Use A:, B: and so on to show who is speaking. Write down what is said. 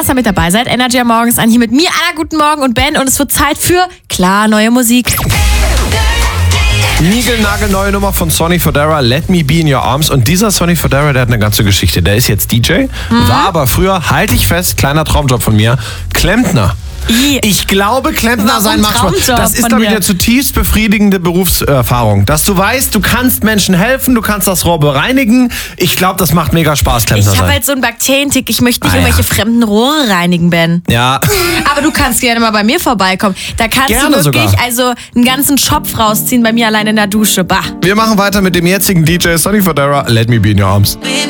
A: dass ihr mit dabei seid. Energy am Morgens an hier mit mir, Anna, guten Morgen und Ben. Und es wird Zeit für, klar, neue Musik.
B: Niegelnagelneue Nummer von Sonny Fodera, Let Me Be in Your Arms. Und dieser Sonny Fodera, der hat eine ganze Geschichte. Der ist jetzt DJ, war aber früher, halte ich fest, kleiner Traumjob von mir, Klempner. Ich glaube, Klempner sein macht Spaß. Das ist, glaube ich, eine zutiefst befriedigende Berufserfahrung. Dass du weißt, du kannst Menschen helfen, du kannst das Rohr bereinigen. Ich glaube, das macht mega Spaß, Klempner
A: Ich habe
B: sein.
A: halt so einen Bakterientick. Ich möchte nicht irgendwelche fremden Rohre reinigen, Ben.
B: Ja.
A: Aber du kannst gerne mal bei mir vorbeikommen. Da kannst
B: Gerne
A: du wirklich
B: sogar.
A: einen ganzen Schopf rausziehen bei mir allein in der Dusche. Bah.
B: Wir machen weiter mit dem jetzigen DJ Sonny Fodera, Let Me Be in Your Arms.